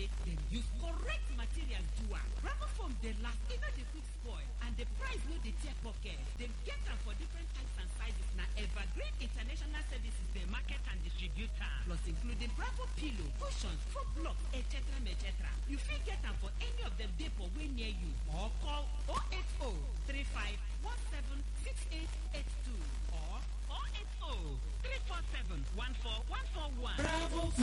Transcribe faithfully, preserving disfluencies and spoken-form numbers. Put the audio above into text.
say dem use correct material do am. Bravo foam dey last, e no dey quick spoil, and the price no dey tear pocket. Dem get am for different types and sizes. Na Evergreen International Services dey market and distribute am, plus including Bravo pillow, cushions, foam blocks, et cetera et cetera. You fit get am for any of dem depot wey near you, or call oh eight oh, three five one seven, six eight eight two or oh eight oh, three four seven, one four one four one. Bravo